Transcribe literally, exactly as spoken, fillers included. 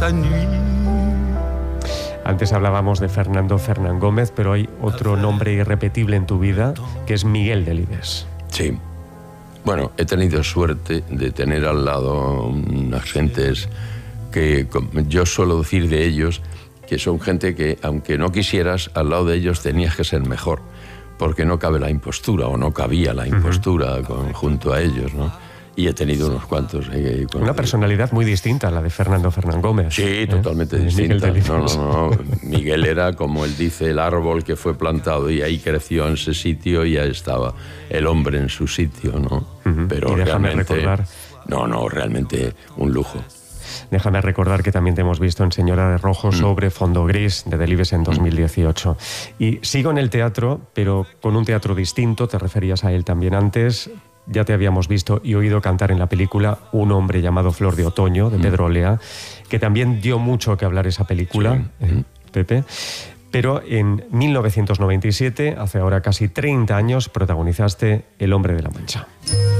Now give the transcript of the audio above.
sa nuit. Antes hablábamos de Fernando Fernán Gómez, pero hay otro nombre irrepetible en tu vida, que es Miguel Delibes. Sí. Bueno, he tenido suerte de tener al lado unas gentes que yo suelo decir de ellos que son gente que, aunque no quisieras, al lado de ellos tenías que ser mejor, porque no cabe la impostura, o no cabía la impostura uh-huh. con, junto a ellos, ¿no? Y he tenido unos cuantos. Eh, con Una personalidad muy distinta a la de Fernando Fernán Gómez. Sí, ¿eh? Totalmente eh, distinta. No, no, no. Miguel era, como él dice, el árbol que fue plantado y ahí creció en ese sitio y ahí estaba el hombre en su sitio, ¿no? Uh-huh. Pero y realmente... recordar... No, no, realmente un lujo. Déjame recordar que también te hemos visto en Señora de Rojo mm. sobre Fondo Gris de Delibes en dos mil dieciocho. Mm. Y sigo en el teatro, pero con un teatro distinto, te referías a él también antes. Ya te habíamos visto y oído cantar en la película Un hombre llamado Flor de Otoño, de Pedro Olea, que también dio mucho que hablar esa película, sí. eh, Pepe. Pero en mil novecientos noventa y siete, hace ahora casi treinta años, protagonizaste El hombre de la Mancha.